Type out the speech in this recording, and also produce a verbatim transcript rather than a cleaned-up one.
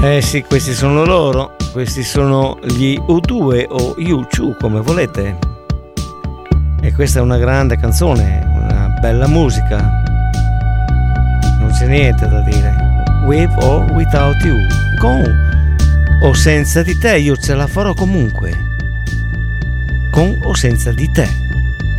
Eh sì, questi sono loro, questi sono gli U due o U due come volete. E questa è una grande canzone, una bella musica. Non c'è niente da dire. With or without you. Con o senza di te io ce la farò comunque. Con o senza di te.